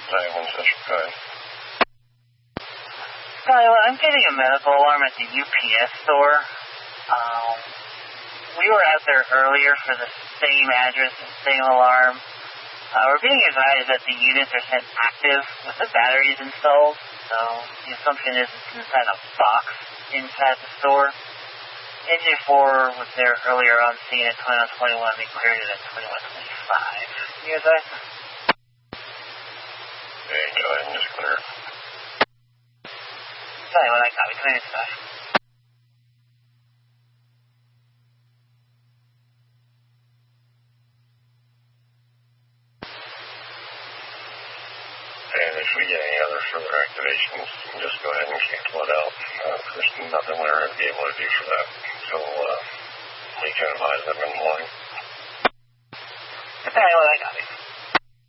91 Central Guide. Well, I'm getting a medical alarm at the UPS store. We were out there earlier for the same address and same alarm. We're being advised that the units are sent active with the batteries installed, so the assumption is it's inside a box inside the store. Engine 4 was there earlier on scene at 2121. They cleared it at 2125. You guys? Okay, go ahead and just clear it. Tell you what, I got it. Clear it stuff. And if we get any other further activations, just go ahead and cancel it out. There's nothing we're going to be able to do for that. So we can advise them in the morning. Tell you what, I got it.